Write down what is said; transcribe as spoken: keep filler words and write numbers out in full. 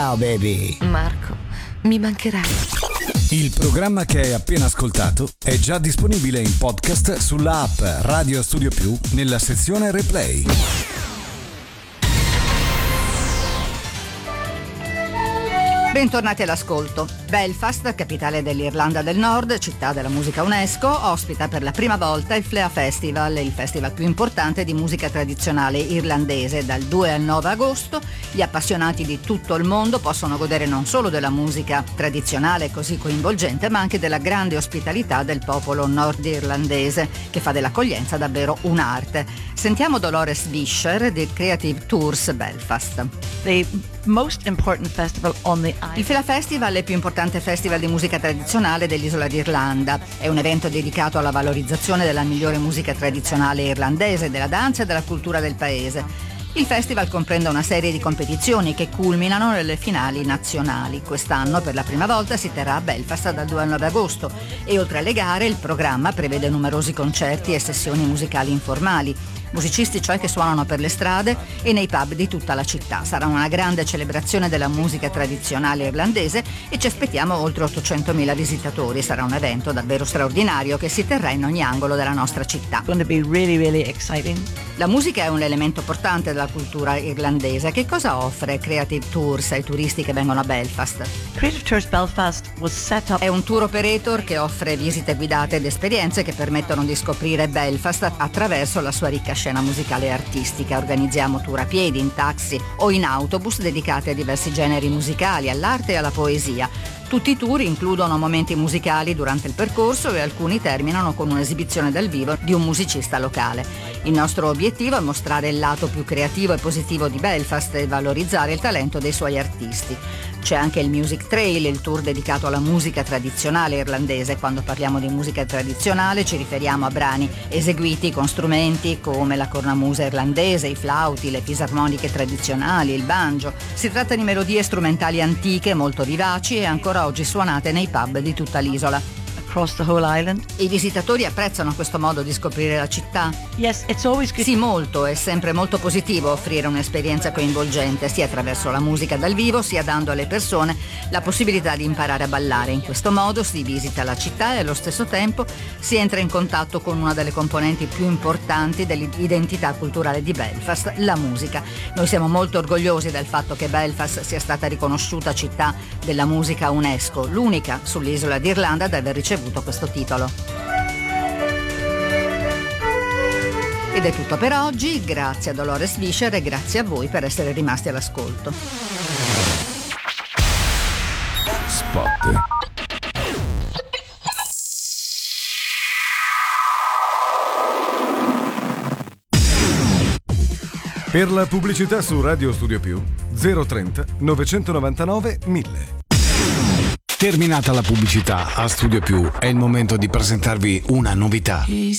Ciao baby. Marco, mi mancherai. Il programma che hai appena ascoltato è già disponibile in podcast sulla app Radio Studio Più nella sezione Replay. Bentornati all'ascolto. Belfast, capitale dell'Irlanda del Nord, città della musica UNESCO, ospita per la prima volta il Flea Festival, il festival più importante di musica tradizionale irlandese. Dal due al nove agosto gli appassionati di tutto il mondo possono godere non solo della musica tradizionale così coinvolgente, ma anche della grande ospitalità del popolo nordirlandese, che fa dell'accoglienza davvero un'arte. Sentiamo Dolores Vischer di Creative Tours Belfast. The most important festival on the Il Flea Festival è il più importante festival di musica tradizionale dell'isola d'Irlanda. È un evento dedicato alla valorizzazione della migliore musica tradizionale irlandese, della danza e della cultura del paese. Il festival comprende una serie di competizioni che culminano nelle finali nazionali. Quest'anno per la prima volta si terrà a Belfast dal due al nove agosto e oltre alle gare il programma prevede numerosi concerti e sessioni musicali informali. Musicisti cioè che suonano per le strade e nei pub di tutta la città. Sarà una grande celebrazione della musica tradizionale irlandese e ci aspettiamo oltre ottocentomila visitatori. Sarà un evento davvero straordinario che si terrà in ogni angolo della nostra città. It's going to be really, really exciting. La musica è un elemento portante della cultura irlandese. Che cosa offre Creative Tours ai turisti che vengono a Belfast? Creative Tours Belfast was set up. È un tour operator che offre visite guidate ed esperienze che permettono di scoprire Belfast attraverso la sua ricca scena musicale e artistica. Organizziamo tour a piedi, in taxi o in autobus dedicati a diversi generi musicali, all'arte e alla poesia. Tutti i tour includono momenti musicali durante il percorso e alcuni terminano con un'esibizione dal vivo di un musicista locale. Il nostro obiettivo è mostrare il lato più creativo e positivo di Belfast e valorizzare il talento dei suoi artisti. C'è anche il Music Trail, il tour dedicato alla musica tradizionale irlandese. Quando parliamo di musica tradizionale ci riferiamo a brani eseguiti con strumenti come la cornamusa irlandese, i flauti, le fisarmoniche tradizionali, il banjo. Si tratta di melodie strumentali antiche, molto vivaci e ancora oggi suonate nei pub di tutta l'isola. Across the whole island. I visitatori apprezzano questo modo di scoprire la città? Yes, it's always good. Sì, molto, è sempre molto positivo offrire un'esperienza coinvolgente sia attraverso la musica dal vivo sia dando alle persone la possibilità di imparare a ballare. In questo modo si visita la città e allo stesso tempo si entra in contatto con una delle componenti più importanti dell'identità culturale di Belfast, la musica. Noi siamo molto orgogliosi del fatto che Belfast sia stata riconosciuta città della musica UNESCO, l'unica sull'isola d'Irlanda ad aver ricevuto questo titolo. Ed è tutto per oggi, grazie a Dolores Vischer e grazie a voi per essere rimasti all'ascolto. Spot. Per la pubblicità su Radio Studio Più zero trenta novecentonovantanove mille. Terminata la pubblicità, a Studio Più è il momento di presentarvi una novità.